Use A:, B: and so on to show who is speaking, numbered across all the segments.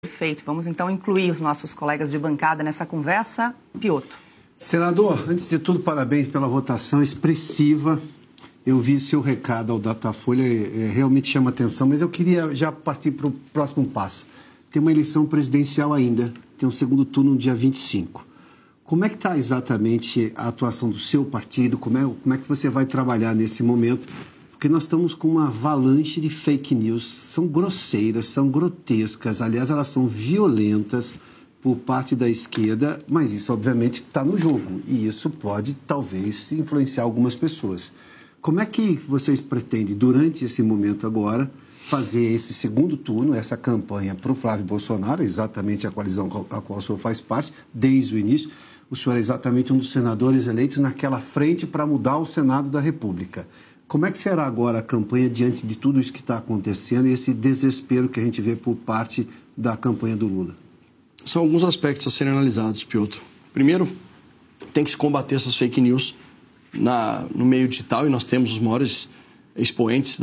A: Perfeito. Vamos então incluir os nossos colegas de bancada nessa conversa. Piotr.
B: Senador, antes de tudo, parabéns pela votação expressiva. Eu vi seu recado ao Datafolha, realmente chama atenção, mas eu queria já partir para o próximo passo. Tem uma eleição presidencial ainda, tem um segundo turno no dia 25. Como é que está exatamente a atuação do seu partido? Como é que você vai trabalhar nesse momento? Porque nós estamos com uma avalanche de fake news, são grosseiras, são grotescas, aliás, elas são violentas por parte da esquerda, mas isso, obviamente, está no jogo e isso pode, talvez, influenciar algumas pessoas. Como é que vocês pretendem, durante esse momento agora, fazer esse segundo turno, essa campanha para o Flávio Bolsonaro, exatamente a coalizão a qual o senhor faz parte, desde o início? O senhor é exatamente um dos senadores eleitos naquela frente para mudar o Senado da República. Como é que será agora a campanha diante de tudo isso que está acontecendo e esse desespero que a gente vê por parte da campanha do Lula?
C: São alguns aspectos a serem analisados, Piotr. Primeiro, tem que se combater essas fake news no meio digital, e nós temos os maiores expoentes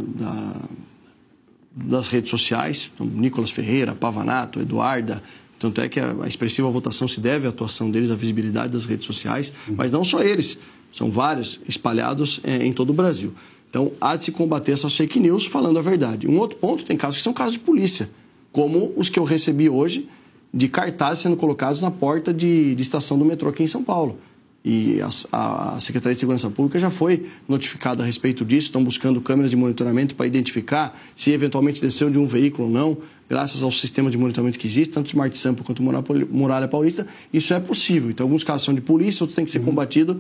C: das redes sociais, então, Nicolas Ferreira, Pavanato, Eduarda. Tanto é que a expressiva votação se deve à atuação deles, à visibilidade das redes sociais, mas não só eles. São vários espalhados em todo o Brasil. Então, há de se combater essas fake news falando a verdade. Um outro ponto, tem casos que são casos de polícia, como os que eu recebi hoje, de cartazes sendo colocados na porta de estação do metrô aqui em São Paulo. E a Secretaria de Segurança Pública já foi notificada a respeito disso, estão buscando câmeras de monitoramento para identificar se eventualmente desceu de um veículo ou não, graças ao sistema de monitoramento que existe, tanto Smart Sample quanto Muralha Paulista, isso é possível. Então, alguns casos são de polícia, outros têm que ser combatidos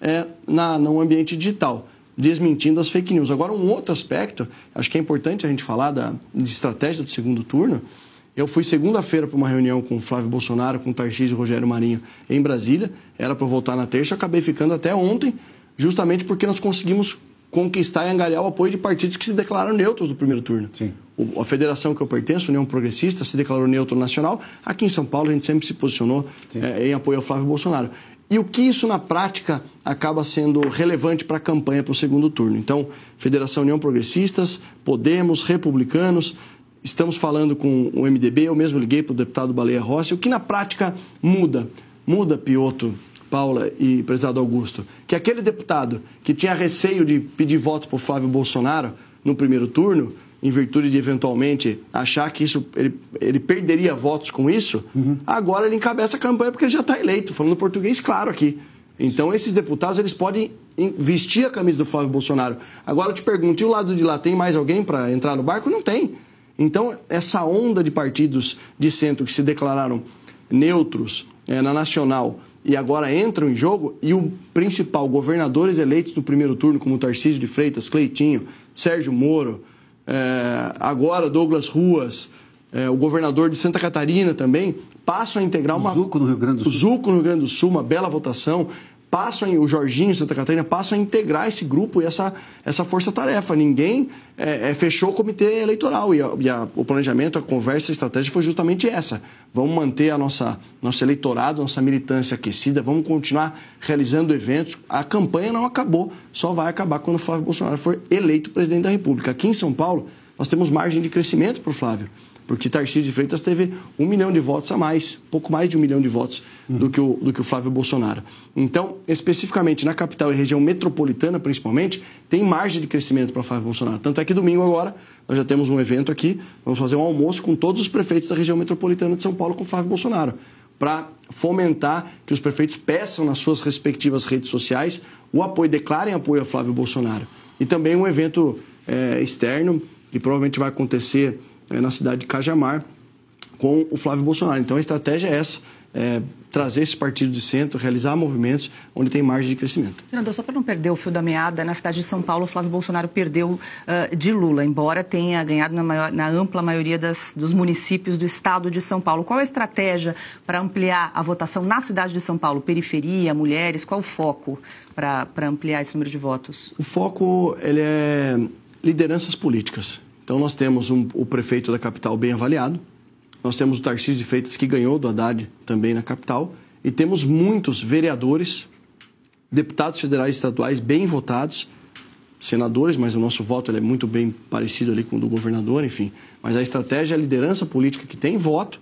C: no ambiente digital, desmentindo as fake news. Agora, um outro aspecto, acho que é importante a gente falar de estratégia do segundo turno. Eu fui segunda-feira para uma reunião com o Flávio Bolsonaro, com o Tarcísio e o Rogério Marinho em Brasília. Era para eu voltar na terça, eu acabei ficando até ontem, justamente porque nós conseguimos conquistar e angariar o apoio de partidos que se declararam neutros no primeiro turno.
B: Sim.
C: A federação que eu pertenço, União Progressista, se declarou neutro nacional. Aqui em São Paulo, a gente sempre se posicionou em apoio ao Flávio Bolsonaro. E o que isso, na prática, acaba sendo relevante para a campanha para o segundo turno? Então, Federação União Progressistas, Podemos, Republicanos. Estamos falando com o MDB, eu mesmo liguei para o deputado Baleia Rossi. O que na prática muda? Muda, Piotr, Paula e prezado Augusto, que aquele deputado que tinha receio de pedir voto para o Flávio Bolsonaro no primeiro turno, em virtude de eventualmente achar que ele perderia votos com isso, agora ele encabeça a campanha porque ele já está eleito, falando português claro aqui. Então, esses deputados, eles podem vestir a camisa do Flávio Bolsonaro. Agora eu te pergunto, e o lado de lá, tem mais alguém para entrar no barco? Não tem. Então, essa onda de partidos de centro que se declararam neutros na nacional e agora entram em jogo, e o principal, governadores eleitos no primeiro turno, como Tarcísio de Freitas, Cleitinho, Sérgio Moro, agora Douglas Ruas, o governador de Santa Catarina também, passam a integrar uma...
B: Zuco no Rio Grande do Sul.
C: Zuco no Rio Grande do Sul, uma bela votação. O Jorginho, Santa Catarina, passam a integrar esse grupo e essa força-tarefa. Ninguém fechou o comitê eleitoral e o planejamento, a conversa, a estratégia foi justamente essa. Vamos manter nosso eleitorado, nossa militância aquecida, vamos continuar realizando eventos. A campanha não acabou, só vai acabar quando o Flávio Bolsonaro for eleito presidente da República. Aqui em São Paulo, nós temos margem de crescimento para o Flávio, porque Tarcísio de Freitas teve 1 milhão de votos a mais, pouco mais de 1 milhão de votos do que o Flávio Bolsonaro. Então, especificamente na capital e região metropolitana, principalmente, tem margem de crescimento para Flávio Bolsonaro. Tanto é que domingo agora, nós já temos um evento aqui, vamos fazer um almoço com todos os prefeitos da região metropolitana de São Paulo com Flávio Bolsonaro, para fomentar que os prefeitos peçam nas suas respectivas redes sociais o apoio, declarem apoio a Flávio Bolsonaro. E também um evento externo, que provavelmente vai acontecer na cidade de Cajamar, com o Flávio Bolsonaro. Então, a estratégia é essa, trazer esses partidos de centro, realizar movimentos onde tem margem de crescimento.
A: Senador, só para não perder o fio da meada, na cidade de São Paulo, o Flávio Bolsonaro perdeu de Lula, embora tenha ganhado na ampla maioria dos municípios do estado de São Paulo. Qual é a estratégia para ampliar a votação na cidade de São Paulo? Periferia, mulheres, qual o foco para ampliar esse número de votos?
C: O foco ele é lideranças políticas. Então, nós temos o prefeito da capital bem avaliado, nós temos o Tarcísio de Freitas, que ganhou do Haddad também na capital, e temos muitos vereadores, deputados federais e estaduais bem votados, senadores, mas o nosso voto ele é muito bem parecido ali com o do governador, enfim. Mas a estratégia é a liderança política que tem voto